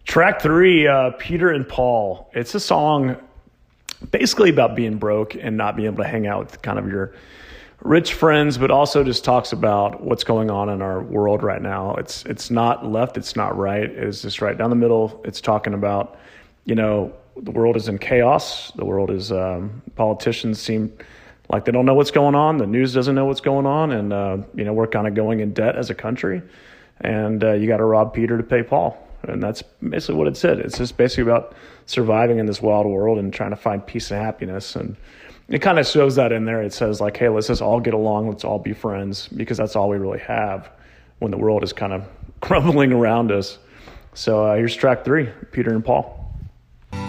Track three, Peter and Paul. It's a song basically about being broke and not being able to hang out with kind of your rich friends, but also just talks about what's going on in our world right now. It's not left, it's not right. It's just right down the middle. It's talking about, the world is in chaos. The world is, politicians seem like they don't know what's going on. The news doesn't know what's going on. And, we're kind of going in debt as a country. And you got to rob Peter to pay Paul. And that's basically what it said. It's just basically about surviving in this wild world and trying to find peace and happiness. And it kind of shows that in there. It says like, hey, let's just all get along. Let's all be friends, because that's all we really have when the world is kind of crumbling around us. So here's track three, Peter and Paul.